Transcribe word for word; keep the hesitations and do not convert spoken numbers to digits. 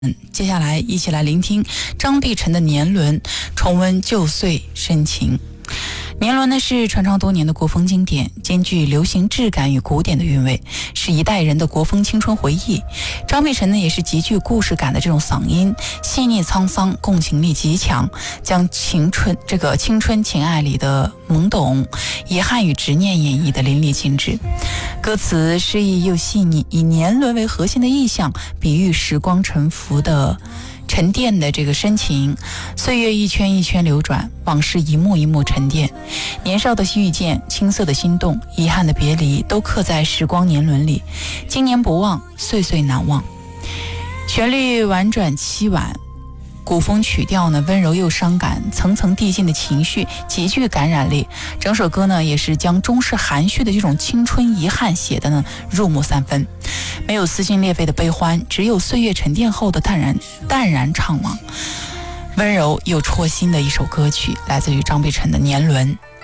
嗯，接下来一起来聆听张碧晨的《年轮》，重温旧岁深情。年轮呢是传唱多年的国风经典，兼具流行质感与古典的韵味，是一代人的国风青春回忆。张碧晨呢也是极具故事感的这种嗓音，细腻沧桑，共情力极强，将青春这个青春情爱里的懵懂、遗憾与执念演绎的淋漓尽致。歌词诗意又细腻，以年轮为核心的意象，比喻时光沉浮的沉淀的这个深情，岁月一圈一圈流转，往事一幕一幕沉淀，年少的遇见，青涩的心动，遗憾的别离，都刻在时光年轮里，今年不忘，岁岁难忘。旋律婉转凄婉，古风曲调呢温柔又伤感，层层递进的情绪极具感染力。整首歌呢也是将中式含蓄的这种青春遗憾写的呢入木三分，没有撕心裂肺的悲欢，只有岁月沉淀后的淡然淡然怅惘，温柔又戳心的一首歌曲，来自于张碧晨的《年轮》。